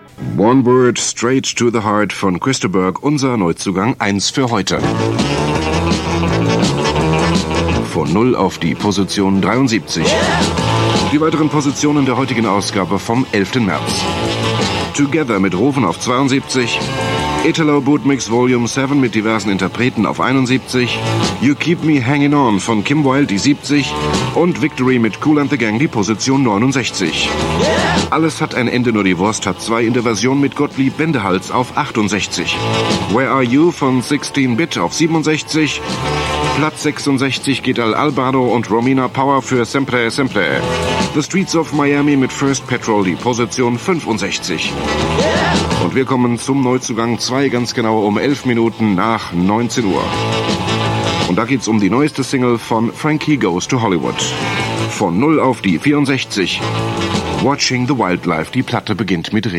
One Word Straight to the Heart von Christer Berg, unser Neuzugang 1 für heute. Von 0 auf die Position 73. Die weiteren Positionen der heutigen Ausgabe vom 11. März. Together mit Roven auf 72, Italo Bootmix Volume 7 mit diversen Interpreten auf 71, You Keep Me Hanging On von Kim Wilde die 70 und Victory mit Kool and the Gang die Position 69. Alles hat ein Ende, nur die Wurst hat 2 in der Version mit Gottlieb Wendehals auf 68. Where Are You von 16-Bit auf 67. Platz 66 geht Al Albano und Romina Power für Sempre Sempre. The Streets of Miami mit First Petrol die Position 65. Und wir kommen zum Neuzugang 2 ganz genau um 11 Minuten nach 19 Uhr. Und da geht's um die neueste Single von Frankie Goes to Hollywood. Von 0 auf die 64. Watching the Wildlife, die Platte beginnt mit Regen.